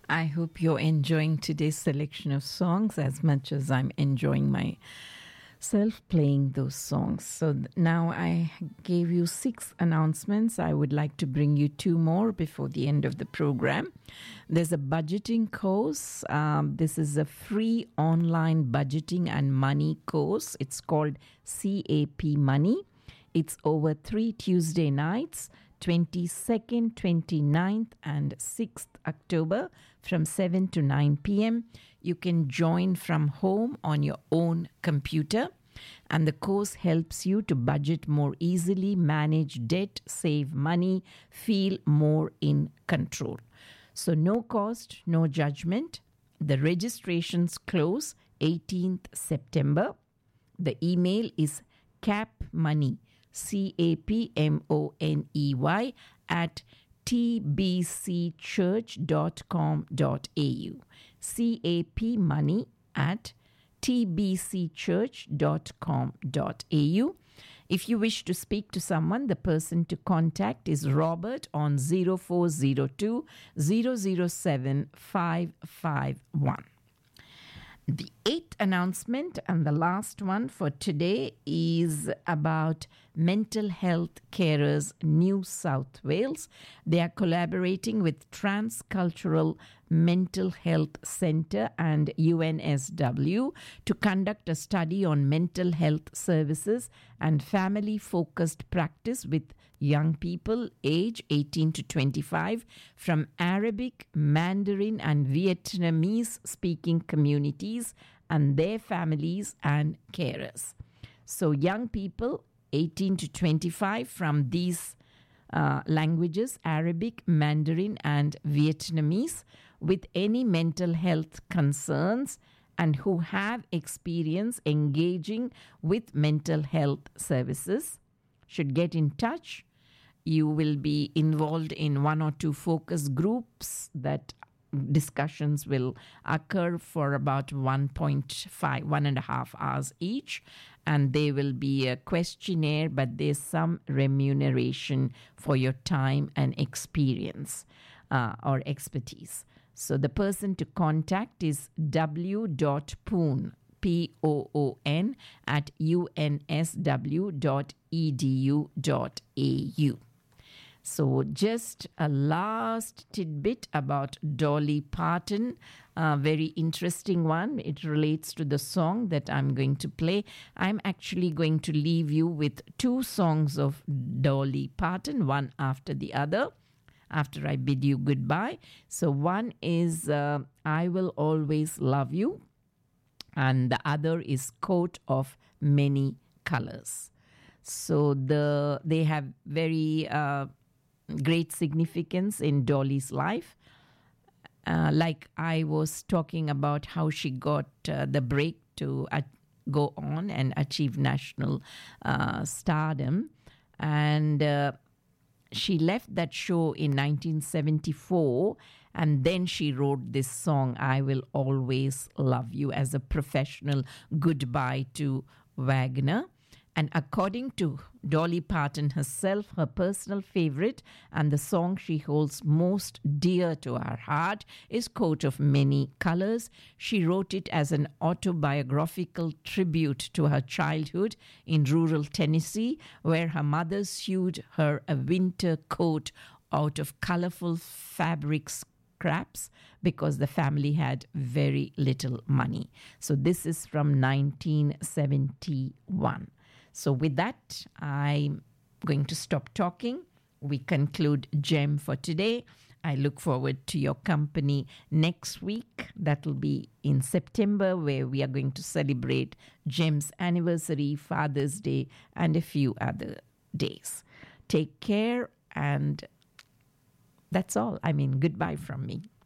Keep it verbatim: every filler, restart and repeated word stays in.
I hope you're enjoying today's selection of songs as much as I'm enjoying myself playing those songs. So th- now I gave you six announcements. I would like to bring you two more before the end of the program. There's a budgeting course. Um, this is a free online budgeting and money course. It's called C A P Money. It's over three Tuesday nights, twenty-second, twenty-ninth, and sixth October from seven to nine p.m. You can join from home on your own computer, and the course helps you to budget more easily, manage debt, save money, feel more in control. So no cost, no judgment. The registrations close eighteenth September. The email is capmoney, C A P M O N E Y, at t b c church dot com dot a u. C A P money at t b c church dot com dot a u. If you wish to speak to someone, the person to contact is Robert on zero four zero two, zero zero seven, five five one. The eighth announcement and the last one for today is about Mental Health Carers New South Wales. They are collaborating with Transcultural Mental Health Centre and U N S W to conduct a study on mental health services and family-focused practice with young people age eighteen to twenty-five from Arabic, Mandarin and Vietnamese speaking communities and their families and carers. So young people eighteen to twenty-five from these uh, languages, Arabic, Mandarin and Vietnamese, with any mental health concerns and who have experience engaging with mental health services should get in touch. You will be involved in one or two focus groups that discussions will occur for about one point five, one and a half hours each. And there will be a questionnaire, but there's some remuneration for your time and experience uh, or expertise. So the person to contact is w.poon, P O O N, at u n s w dot e d u dot a u. So just a last tidbit about Dolly Parton, a very interesting one. It relates to the song that I'm going to play. I'm actually going to leave you with two songs of Dolly Parton, one after the other, after I bid you goodbye. So one is uh, I Will Always Love You, and the other is Coat of Many Colors. So the they have very uh, great significance in Dolly's life. Uh, like I was talking about how she got uh, the break to uh, go on and achieve national uh, stardom. And uh, she left that show in nineteen seventy-four, and then she wrote this song, I Will Always Love You, as a professional goodbye to Wagner. And according to Dolly Parton herself, her personal favorite and the song she holds most dear to her heart is Coat of Many Colors. She wrote it as an autobiographical tribute to her childhood in rural Tennessee, where her mother sewed her a winter coat out of colorful fabric scraps because the family had very little money. So this is from nineteen seventy-one. So with that, I'm going to stop talking. We conclude GEM for today. I look forward to your company next week. That will be in September, where we are going to celebrate GEM's anniversary, Father's Day, and a few other days. Take care, and that's all. I mean, goodbye from me.